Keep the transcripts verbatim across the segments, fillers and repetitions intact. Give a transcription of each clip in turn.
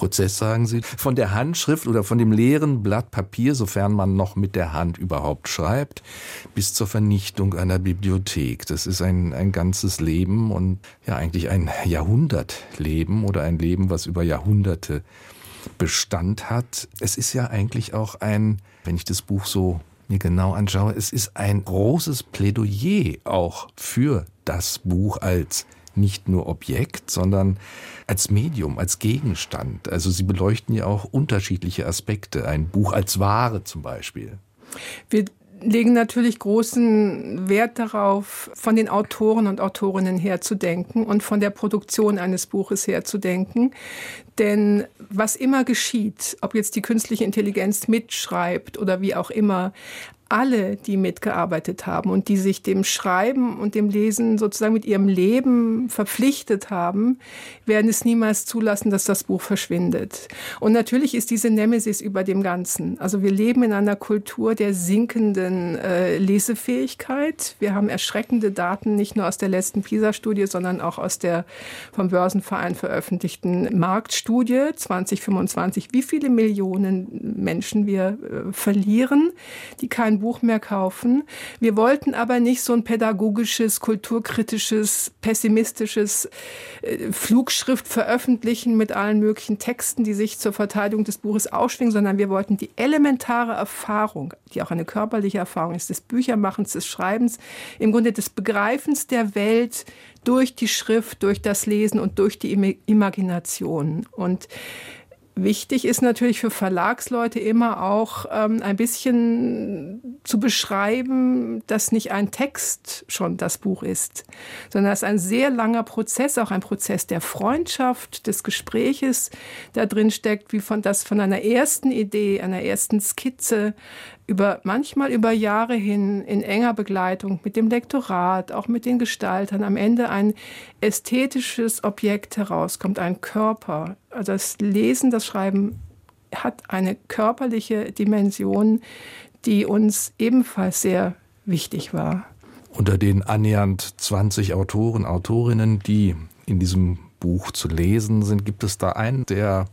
Prozess, sagen Sie, von der Handschrift oder von dem leeren Blatt Papier, sofern man noch mit der Hand überhaupt schreibt, bis zur Vernichtung einer Bibliothek. Das ist ein, ein ganzes Leben und ja eigentlich ein Jahrhundertleben oder ein Leben, was über Jahrhunderte Bestand hat. Es ist ja eigentlich auch ein, wenn ich das Buch so mir genau anschaue, es ist ein großes Plädoyer auch für das Buch als nicht nur Objekt, sondern als Medium, als Gegenstand. Also Sie beleuchten ja auch unterschiedliche Aspekte. Ein Buch als Ware zum Beispiel. Wir legen natürlich großen Wert darauf, von den Autoren und Autorinnen herzudenken und von der Produktion eines Buches herzudenken. Denn was immer geschieht, ob jetzt die künstliche Intelligenz mitschreibt oder wie auch immer, alle, die mitgearbeitet haben und die sich dem Schreiben und dem Lesen sozusagen mit ihrem Leben verpflichtet haben, werden es niemals zulassen, dass das Buch verschwindet. Und natürlich ist diese Nemesis über dem Ganzen. Also wir leben in einer Kultur der sinkenden äh, Lesefähigkeit. Wir haben erschreckende Daten, nicht nur aus der letzten PISA-Studie, sondern auch aus der vom Börsenverein veröffentlichten Marktstudie zwanzig fünfundzwanzig, wie viele Millionen Menschen wir äh, verlieren, die kein Buch mehr kaufen. Wir wollten aber nicht so ein pädagogisches, kulturkritisches, pessimistisches äh, Flugschrift veröffentlichen mit allen möglichen Texten, die sich zur Verteidigung des Buches ausschwingen, sondern wir wollten die elementare Erfahrung, die auch eine körperliche Erfahrung ist, des Büchermachens, des Schreibens, im Grunde des Begreifens der Welt durch die Schrift, durch das Lesen und durch die Im- Imagination. Und wichtig ist natürlich für Verlagsleute immer auch ähm, ein bisschen zu beschreiben, dass nicht ein Text schon das Buch ist, sondern dass ein sehr langer Prozess, auch ein Prozess der Freundschaft, des Gespräches da drin steckt, wie von das von einer ersten Idee, einer ersten Skizze über manchmal über Jahre hin in enger Begleitung mit dem Lektorat, auch mit den Gestaltern, am Ende ein ästhetisches Objekt herauskommt, ein Körper. Also das Lesen, das Schreiben hat eine körperliche Dimension, die uns ebenfalls sehr wichtig war. Unter den annähernd zwanzig Autoren, Autorinnen, die in diesem Buch zu lesen sind, gibt es da einen, der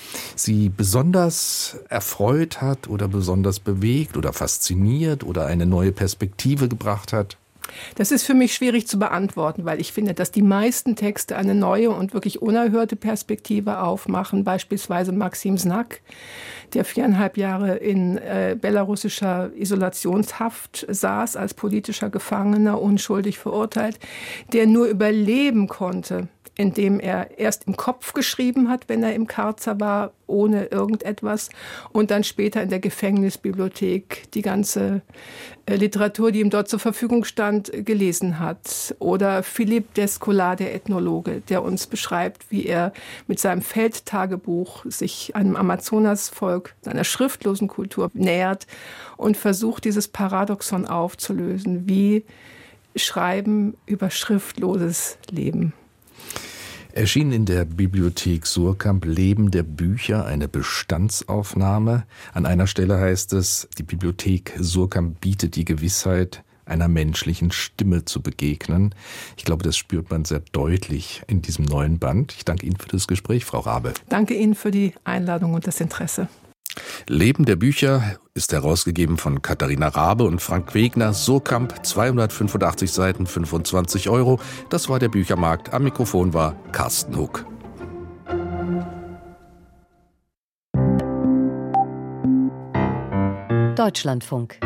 Sie besonders erfreut hat oder besonders bewegt oder fasziniert oder eine neue Perspektive gebracht hat? Das ist für mich schwierig zu beantworten, weil ich finde, dass die meisten Texte eine neue und wirklich unerhörte Perspektive aufmachen. Beispielsweise Maxim Znak, der viereinhalb Jahre in äh, belarussischer Isolationshaft saß, als politischer Gefangener, unschuldig verurteilt, der nur überleben konnte, indem er erst im Kopf geschrieben hat, wenn er im Karzer war, ohne irgendetwas, und dann später in der Gefängnisbibliothek die ganze äh, Literatur, die ihm dort zur Verfügung stand, gelesen hat. Oder Philippe Descola, der Ethnologe, der uns beschreibt, wie er mit seinem Feldtagebuch sich einem Amazonasvolk, einer schriftlosen Kultur nähert und versucht, dieses Paradoxon aufzulösen, wie Schreiben über schriftloses Leben. Erschien in der Bibliothek Suhrkamp Leben der Bücher, eine Bestandsaufnahme. An einer Stelle heißt es, die Bibliothek Suhrkamp bietet die Gewissheit, einer menschlichen Stimme zu begegnen. Ich glaube, das spürt man sehr deutlich in diesem neuen Band. Ich danke Ihnen für das Gespräch, Frau Rabe. Danke Ihnen für die Einladung und das Interesse. Leben der Bücher ist herausgegeben von Katharina Rabe und Frank Wegner. Suhrkamp, zweihundertfünfundachtzig Seiten, fünfundzwanzig Euro. Das war der Büchermarkt. Am Mikrofon war Carsten Huck. Deutschlandfunk.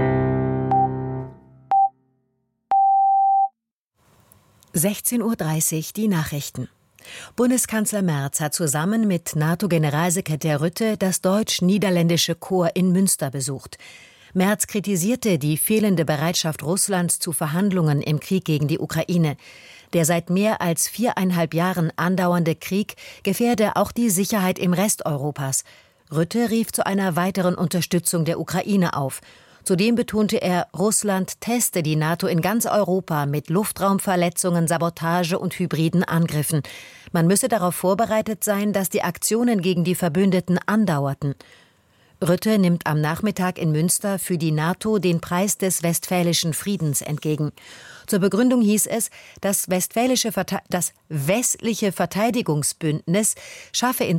sechzehn Uhr dreißig, die Nachrichten. Bundeskanzler Merz hat zusammen mit NATO-Generalsekretär Rutte das deutsch-niederländische Korps in Münster besucht. Merz kritisierte die fehlende Bereitschaft Russlands zu Verhandlungen im Krieg gegen die Ukraine. Der seit mehr als viereinhalb Jahren andauernde Krieg gefährde auch die Sicherheit im Rest Europas. Rutte rief zu einer weiteren Unterstützung der Ukraine auf. Zudem betonte er, Russland teste die NATO in ganz Europa mit Luftraumverletzungen, Sabotage und hybriden Angriffen. Man müsse darauf vorbereitet sein, dass die Aktionen gegen die Verbündeten andauerten. Rutte nimmt am Nachmittag in Münster für die NATO den Preis des Westfälischen Friedens entgegen. Zur Begründung hieß es, das, westfälische Verte- das westliche Verteidigungsbündnis schaffe in